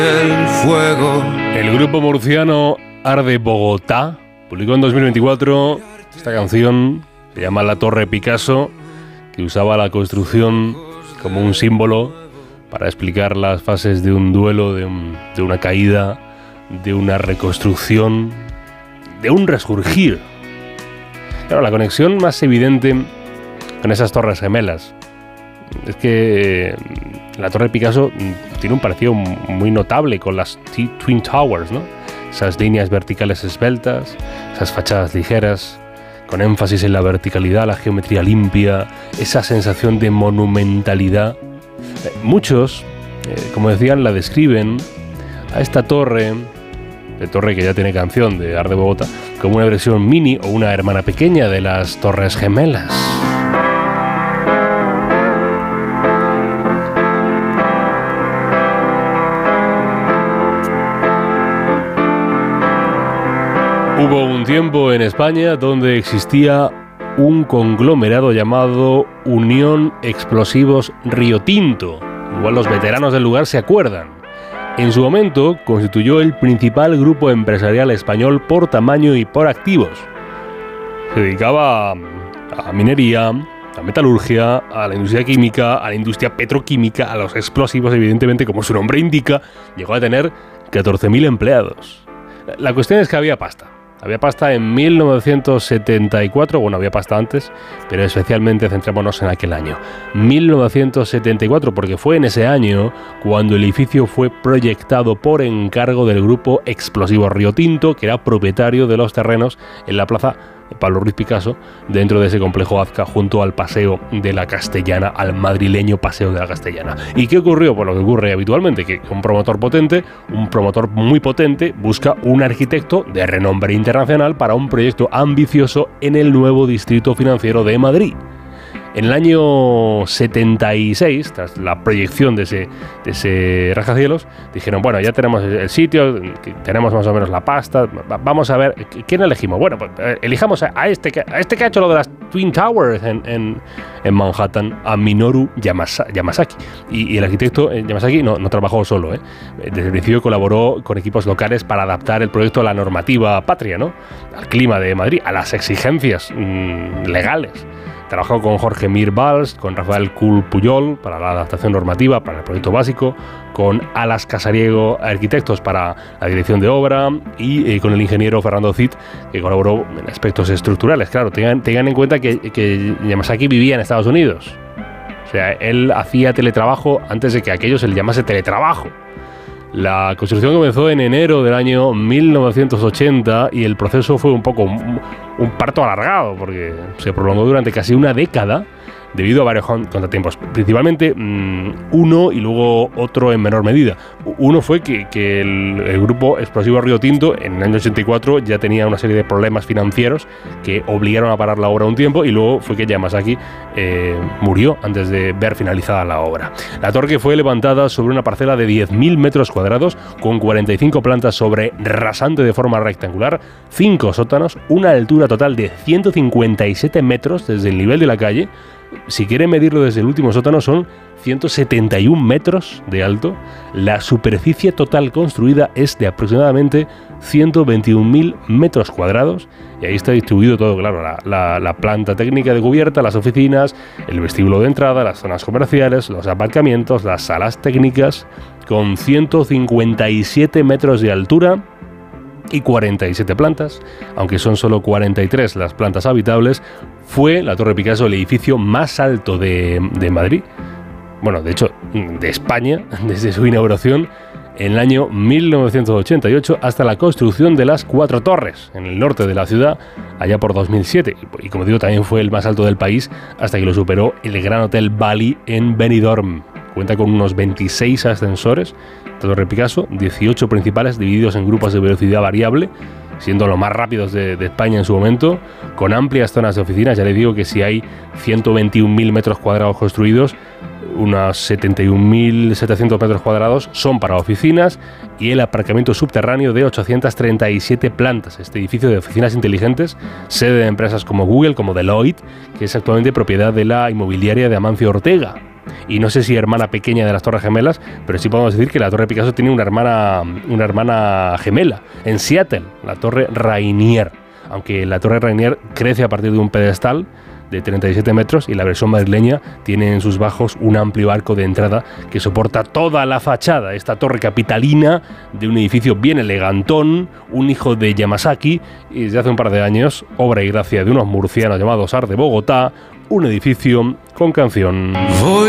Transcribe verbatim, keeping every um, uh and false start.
El fuego. El grupo murciano Arde Bogotá publicó en dos mil veinticuatro esta canción, se llama La Torre Picasso, que usaba la construcción como un símbolo para explicar las fases de un duelo, de, un, de una caída, de una reconstrucción, de un resurgir. Claro, la conexión más evidente con esas torres gemelas es que la Torre Picasso tiene un parecido muy notable con las Twin Towers, ¿no? Esas líneas verticales esbeltas, esas fachadas ligeras, con énfasis en la verticalidad, la geometría limpia, esa sensación de monumentalidad. Muchos, eh, como decían, la describen a esta torre, de torre que ya tiene canción de Arde Bogotá, como una versión mini o una hermana pequeña de las Torres Gemelas. Hubo un tiempo en España donde existía un conglomerado llamado Unión Explosivos Río Tinto. Igual los veteranos del lugar se acuerdan. En su momento constituyó el principal grupo empresarial español por tamaño y por activos. Se dedicaba a minería, a metalurgia, a la industria química, a la industria petroquímica, a los explosivos, evidentemente, como su nombre indica, llegó a tener catorce mil empleados. La cuestión es que había pasta. Había pasta en mil novecientos setenta y cuatro, bueno, había pasta antes, pero especialmente centrémonos en aquel año. mil novecientos setenta y cuatro, porque fue en ese año cuando el edificio fue proyectado por encargo del grupo Explosivo Río Tinto, que era propietario de los terrenos en la plaza Pablo Ruiz Picasso, dentro de ese complejo Azca, junto al Paseo de la Castellana, al madrileño Paseo de la Castellana. ¿Y qué ocurrió? Pues lo que ocurre habitualmente, que un promotor potente, un promotor muy potente, busca un arquitecto de renombre internacional para un proyecto ambicioso en el nuevo distrito financiero de Madrid. En el año setenta y seis, tras la proyección de ese, de ese rascacielos, dijeron, bueno, ya tenemos el sitio, tenemos más o menos la pasta, vamos a ver, ¿quién elegimos? Bueno, pues elijamos a este que, a este que ha hecho lo de las Twin Towers en, en, en Manhattan, a Minoru Yamasa, Yamasaki. Y, y el arquitecto Yamasaki no, no trabajó solo, ¿eh? Desde el principio colaboró con equipos locales para adaptar el proyecto a la normativa patria, ¿no? Al clima de Madrid, a las exigencias mmm, legales. Trabajó con Jorge Mir Valls, con Rafael Cul Puyol para la adaptación normativa, para el proyecto básico, con Alas Casariego Arquitectos para la dirección de obra y eh, con el ingeniero Fernando Cid, que colaboró en aspectos estructurales. Claro, tengan, tengan en cuenta que, que Yamasaki vivía en Estados Unidos. O sea, él hacía teletrabajo antes de que aquello se le llamase teletrabajo. La construcción comenzó en enero del año mil novecientos ochenta y el proceso fue un poco un, un parto alargado porque se prolongó durante casi una década debido a varios contratiempos, principalmente mmm, uno y luego otro en menor medida. Uno fue que, que el, el grupo Explosivo Río Tinto en el año ochenta y cuatro ya tenía una serie de problemas financieros que obligaron a parar la obra un tiempo, y luego fue que Yamasaki eh, murió antes de ver finalizada la obra. La torre fue levantada sobre una parcela de diez mil metros cuadrados con cuarenta y cinco plantas sobre rasante de forma rectangular, cinco sótanos, una altura total de ciento cincuenta y siete metros desde el nivel de la calle. Si quieren medirlo desde el último sótano, son ciento setenta y un metros de alto. La superficie total construida es de aproximadamente ciento veintiún mil metros cuadrados. Y ahí está distribuido todo, claro, la, la, la planta técnica de cubierta, las oficinas, el vestíbulo de entrada, las zonas comerciales, los aparcamientos, las salas técnicas, con ciento cincuenta y siete metros de altura y cuarenta y siete plantas, aunque son solo cuarenta y tres las plantas habitables. Fue la Torre Picasso el edificio más alto de, de Madrid, bueno, de hecho, de España, desde su inauguración en el año mil novecientos ochenta y ocho hasta la construcción de las cuatro torres en el norte de la ciudad, allá por dos mil siete. Y como digo, también fue el más alto del país hasta que lo superó el Gran Hotel Bali en Benidorm. Cuenta con unos veintiséis ascensores, Torre Picasso, dieciocho principales divididos en grupos de velocidad variable, siendo los más rápidos de, de España en su momento, con amplias zonas de oficinas. Ya les digo que si hay ciento veintiún mil metros cuadrados construidos, unos setenta y un mil setecientos metros cuadrados son para oficinas, y el aparcamiento subterráneo de ochocientas treinta y siete plantas. Este edificio de oficinas inteligentes, sede de empresas como Google, como Deloitte, que es actualmente propiedad de la inmobiliaria de Amancio Ortega. y no sé si hermana pequeña de las Torres Gemelas, pero sí podemos decir que la Torre Picasso tiene una hermana, una hermana gemela en Seattle, la Torre Rainier. Aunque la Torre Rainier crece a partir de un pedestal de treinta y siete metros y la versión madrileña tiene en sus bajos un amplio arco de entrada que soporta toda la fachada. Esta torre capitalina de un edificio bien elegantón, un hijo de Yamasaki, y desde hace un par de años, obra y gracia de unos murcianos llamados Art de Bogotá, un edificio con canción. Voy